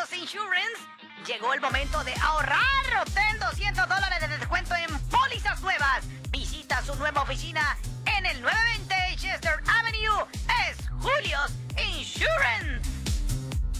Unidos Insurance. Llegó el momento de ahorrar. Obtén $200 de descuento en pólizas nuevas. Visita su nueva oficina en el 920